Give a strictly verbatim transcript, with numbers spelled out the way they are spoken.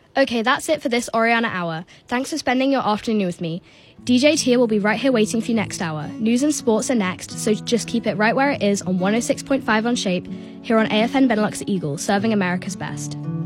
Okay, that's it for this Oriana Hour. Thanks for spending your afternoon with me. D J Tia will be right here waiting for you next hour. News and sports are next, so just keep it right where it is on one oh six point five on Shape, here on A F N Benelux Eagle, serving America's best.